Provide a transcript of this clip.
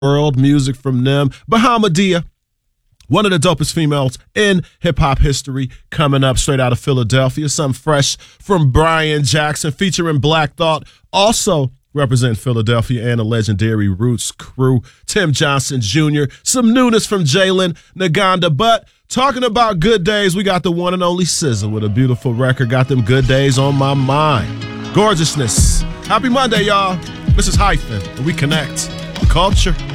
world music from them. Bahamadia, one of the dopest females in hip-hop history, coming up straight out of Philadelphia. Something fresh from Brian Jackson featuring Black Thought. Also represent Philadelphia and the legendary Roots crew. Tim Johnson Jr. Some newness from Jalen Naganda. But talking about good days, we got the one and only SZA with a beautiful record. Got them good days on my mind. Gorgeousness. Happy Monday, y'all. This is Hyphen, and we connect culture.